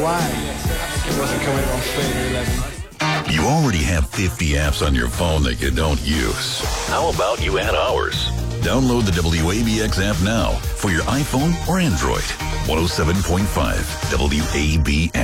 Why? It wasn't coming on Fader 11. You already have 50 apps on your phone that you don't use. How about you add ours? Download the WABX app now for your iPhone or Android. 107.5 WABX.